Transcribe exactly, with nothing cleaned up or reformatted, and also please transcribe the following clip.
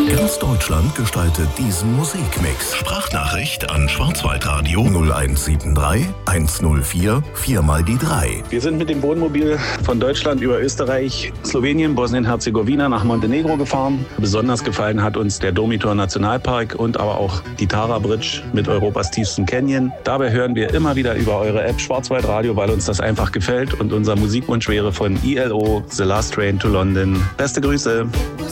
Ganz Deutschland gestaltet diesen Musikmix. Sprachnachricht an Schwarzwaldradio null eins sieben drei eins null vier vier mal die drei. Wir sind mit dem Wohnmobil von Deutschland über Österreich, Slowenien, Bosnien-Herzegowina nach Montenegro gefahren. Besonders gefallen hat uns der Domitor Nationalpark und aber auch die Tara Bridge mit Europas tiefsten Canyon. Dabei hören wir immer wieder über eure App Schwarzwaldradio, weil uns das einfach gefällt und unser Musikwunsch wäre von I L O, The Last Train to London. Beste Grüße!